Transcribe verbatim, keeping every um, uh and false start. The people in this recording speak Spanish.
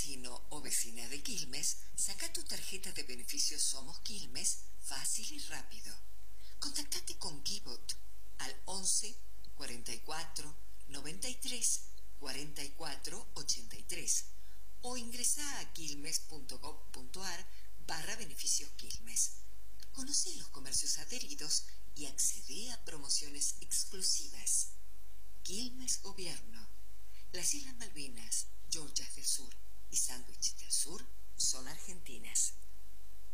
vecino o vecina de Quilmes, saca tu tarjeta de beneficios Somos Quilmes fácil y rápido. Contactate con Kibot al once, cuarenta y cuatro, noventa y tres, cuarenta y cuatro, ochenta y tres o ingresa a quilmes.gov.ar barra beneficios Quilmes. Conoce los comercios adheridos y accede a promociones exclusivas. Quilmes Gobierno. Las Islas Malvinas, Georgias del Sur y Sándwich del Sur son argentinas.